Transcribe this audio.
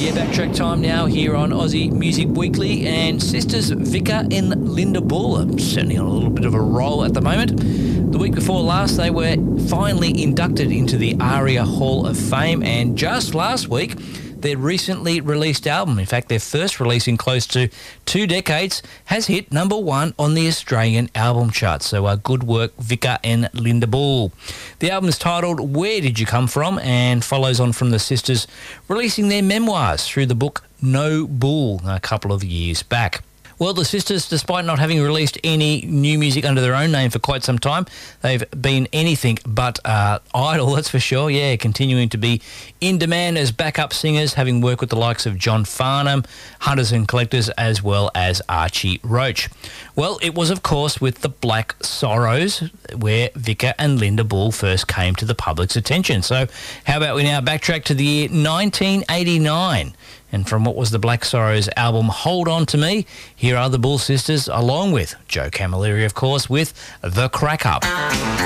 Yeah, backtrack time now here on Aussie Music Weekly, and sisters Vika and Linda Bull are certainly on a little bit of a roll at the moment. The week before last, they were finally inducted into the ARIA Hall of Fame, and just last week, their recently released album, in fact their first release in close to 2 decades, has hit number 1 on the Australian album chart. So good work, Vika and Linda Bull. The album is titled Where Did You Come From, and follows on from the sisters releasing their memoirs through the book No Bull a couple of years back. Well, the sisters, despite not having released any new music under their own name for quite some time, they've been anything but idle, that's for sure. Yeah, continuing to be in demand as backup singers, having worked with the likes of John Farnham, Hunters and Collectors, as well as Archie Roach. Well, it was, of course, with the Black Sorrows where Vika and Linda Bull first came to the public's attention. So how about we now backtrack to the year 1989? And from what was the Black Sorrows album Hold On To Me, here are the Bull sisters, along with Joe Camilleri, of course, with The Crack Up.